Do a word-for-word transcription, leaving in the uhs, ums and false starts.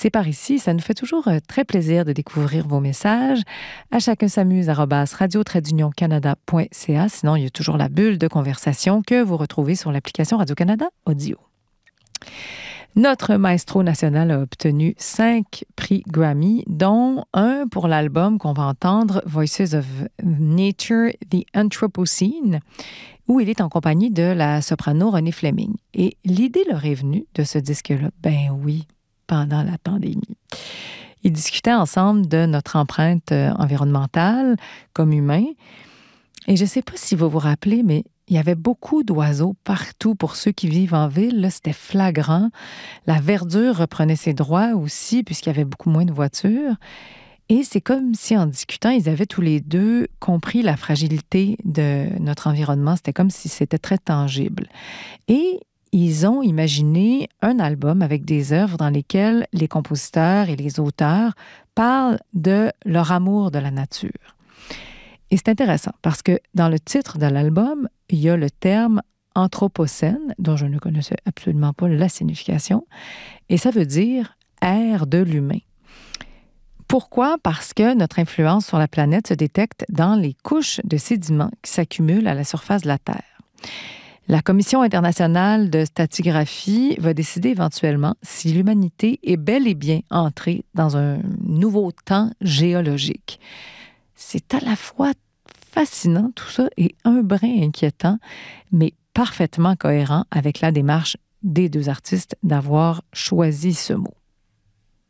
c'est par ici. Ça nous fait toujours euh, très plaisir de découvrir vos messages. À chacun s'amuse, arobase radio trait d'union canada point c a. Sinon, il y a toujours la bulle de conversation que vous retrouvez sur l'application Radio-Canada Audio. Notre maestro national a obtenu cinq prix Grammy, dont un pour l'album qu'on va entendre, Voices of Nature, The Anthropocene, où il est en compagnie de la soprano Renée Fleming. Et l'idée leur est venue de ce disque-là, ben oui, pendant la pandémie. Ils discutaient ensemble de notre empreinte environnementale comme humains. Et je ne sais pas si vous vous rappelez, mais il y avait beaucoup d'oiseaux partout pour ceux qui vivent en ville. Là, c'était flagrant. La verdure reprenait ses droits aussi, puisqu'il y avait beaucoup moins de voitures. Et c'est comme si, en discutant, ils avaient tous les deux compris la fragilité de notre environnement. C'était comme si c'était très tangible. Et ils ont imaginé un album avec des œuvres dans lesquelles les compositeurs et les auteurs parlent de leur amour de la nature. Et c'est intéressant parce que dans le titre de l'album, il y a le terme anthropocène, dont je ne connaissais absolument pas la signification, et ça veut dire ère de l'humain. Pourquoi? Parce que notre influence sur la planète se détecte dans les couches de sédiments qui s'accumulent à la surface de la Terre. La Commission internationale de stratigraphie va décider éventuellement si l'humanité est bel et bien entrée dans un nouveau temps géologique. C'est à la fois fascinant, tout ça, et un brin inquiétant, mais parfaitement cohérent avec la démarche des deux artistes d'avoir choisi ce mot.